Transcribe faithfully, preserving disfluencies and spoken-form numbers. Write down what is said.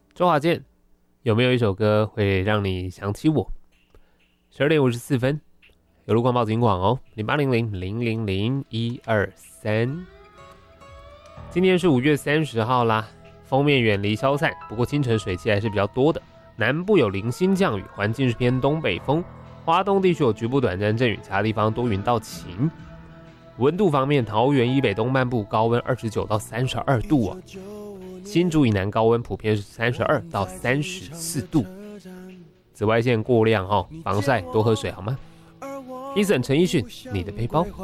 周华健，有没有一首歌会让你想起我？十二点五十四分，有路况报警广哦，零八零零零零零一二三。今天是五月三十号啦，锋面远离消散，不过清晨水汽还是比较多的。南部有零星降雨，环境是偏东北风。花东地区有局部短暂阵雨，其他地方多云到晴。温度方面，桃园以北东半部高温二十九到三十二度哦。新竹以南高温普遍是三十二到三十四度，紫外线过量哦，防晒多喝水好吗？Eason 陈奕迅，你的背包。